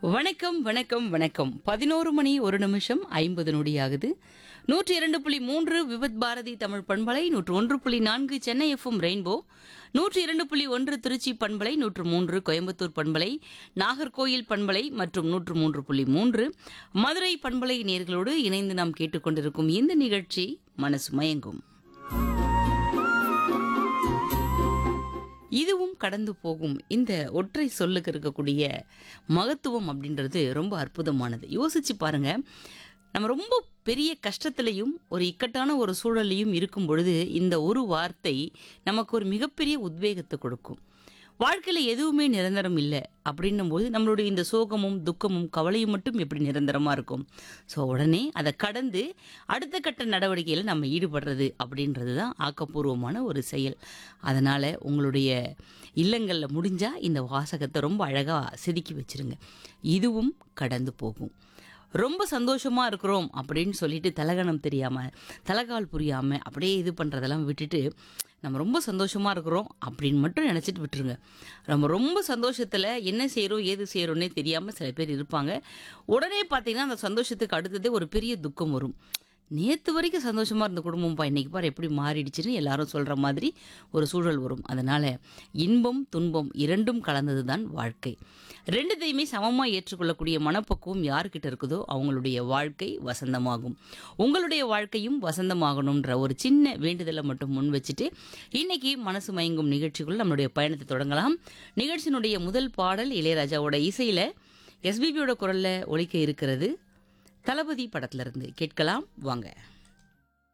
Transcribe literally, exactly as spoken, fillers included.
வணக்கம் வணக்கம் வணக்கம் பதினோரு மணி ஒரு நிமிஷம் ஐம்பது நொடி ஆகுது. நூற்றி இரண்டு புள்ளி மூன்று விபத் பாரதி தமிழ் பண்பலை, நூற்று ஒன்று புள்ளி நான்கு சென்னை எஃப்எம் ரெயின்போ, நூற்றி இரண்டு புள்ளி ஒன்று திருச்சி பண்பலை, நூற்று மூன்று கோயம்புத்தூர் பண்பலை, நாகர்கோயில் பண்பலை மற்றும் நூற்று மூன்று புள்ளி மூன்று மதுரை பண்பலை நேர்களோடு இணைந்து நாம் கேட்டுக்கொண்டிருக்கும் இந்த நிகழ்ச்சி மனசு மயங்கும். இதுவும் கடந்து போகும். இந்த ஒற்றை சொல்லுக்கு இருக்கக்கூடிய மகத்துவம் அப்படின்றது ரொம்ப அற்புதமானது. யோசிச்சு பாருங்க, நம்ம ரொம்ப பெரிய கஷ்டத்திலையும் ஒரு இக்கட்டான ஒரு சூழலையும் இருக்கும் பொழுது இந்த ஒரு வார்த்தை நமக்கு ஒரு மிகப்பெரிய உத்வேகத்தை கொடுக்கும். வாழ்க்கையில் எதுவுமே நிரந்தரம் இல்லை அப்படின்னும் போது நம்மளுடைய இந்த சோகமும் துக்கமும் கவலையும் மட்டும் எப்படி நிரந்தரமாக இருக்கும்? ஸோ உடனே அதை கடந்து அடுத்த கட்ட நடவடிக்கையில் நம்ம ஈடுபடுறது அப்படின்றது தான் ஆக்கப்பூர்வமான ஒரு செயல். அதனால் உங்களுடைய இல்லங்களில் முடிஞ்சால் இந்த வாசகத்தை ரொம்ப அழகாக செதுக்கி வச்சுருங்க. இதுவும் கடந்து போகும். ரொம்ப சந்தோஷமாக இருக்கிறோம் அப்படின்னு சொல்லிட்டு தலகணம் தெரியாமல் தலகால் புரியாமல் அப்படியே இது பண்ணுறதெல்லாம் விட்டுட்டு நம்ம ரொம்ப சந்தோஷமாக இருக்கிறோம் அப்படின்னு மட்டும் நினச்சிட்டு விட்டுருங்க. நம்ம ரொம்ப சந்தோஷத்தில் என்ன செய்கிறோம் ஏது செய்கிறோன்னே தெரியாமல் சில பேர் இருப்பாங்க. உடனே பார்த்திங்கன்னா அந்த சந்தோஷத்துக்கு அடுத்ததே ஒரு பெரிய துக்கம் வரும். நேற்று வரைக்கும் சந்தோஷமாக இருந்த குடும்பம்ப்பா இன்றைக்கி பாரு எப்படி மாறிடுச்சுன்னு எல்லாரும் சொல்கிற மாதிரி ஒரு சூழல் வரும். அதனால் இன்பம் துன்பம் இரண்டும் கலந்தது தான் வாழ்க்கை. ரெண்டுத்தையுமே சமமாக ஏற்றுக்கொள்ளக்கூடிய மனப்பக்குவம் யார்கிட்ட இருக்குதோ அவங்களுடைய வாழ்க்கை வசந்தமாகும். உங்களுடைய வாழ்க்கையும் வசந்தமாகணுன்ற ஒரு சின்ன வேண்டுதலை மட்டும் முன் வச்சுட்டு இன்றைக்கி மனசு மயங்கும் நிகழ்ச்சிக்குள்ள நம்மளுடைய பயணத்தை தொடங்கலாம். நிகழ்ச்சியினுடைய முதல் பாடல் இளையராஜாவோட இசையில் எஸ்பிபியோட குரலில் ஒலிக்க இருக்கிறது. தளபதி படத்திலிருந்து கேட்கலாம் வாங்க.